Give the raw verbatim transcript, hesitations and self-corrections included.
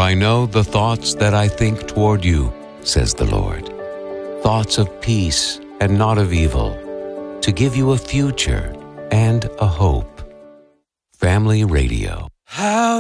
I know the thoughts that I think toward you, says the Lord, thoughts of peace and not of evil, to give you a future and a hope. Family Radio. How